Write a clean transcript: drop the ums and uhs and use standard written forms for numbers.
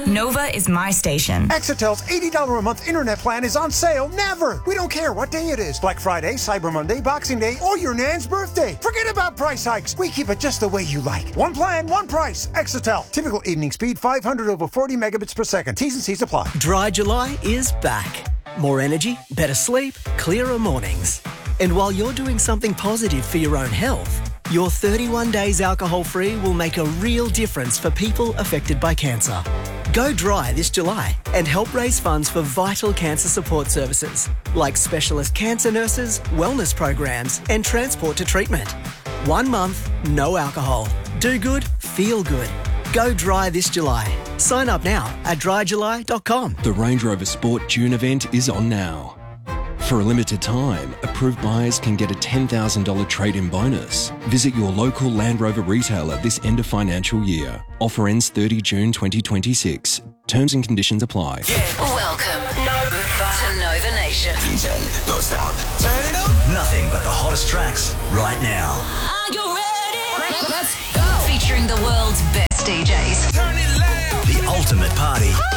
Nova is my station. Exitel's $80 a month internet plan is on sale never. We don't care what day it is. Black Friday, Cyber Monday, Boxing Day, or your nan's birthday. Forget about price hikes. We keep it just the way you like. One plan, one price. Exitel. Typical evening speed 500 over 40 megabits per second. T's and C's apply. Dry July is back. More energy, better sleep, clearer mornings. And while you're doing something positive for your own health, your 31 days alcohol-free will make a real difference for people affected by cancer. Go dry this July and help raise funds for vital cancer support services like specialist cancer nurses, wellness programs and transport to treatment. 1 month, no alcohol. Do good, feel good. Go dry this July. Sign up now at dryjuly.com. The Range Rover Sport June event is on now. For a limited time, approved buyers can get a $10,000 trade-in bonus. Visit your local Land Rover retailer this end of financial year. Offer ends 30 June 2026. Terms and conditions apply. Welcome to Nova Nation. DJ, don't stop. Turn it up. Nothing but the hottest tracks right now. Are you ready? Let's go. Featuring the world's best DJs. Turn it loud. The ultimate party.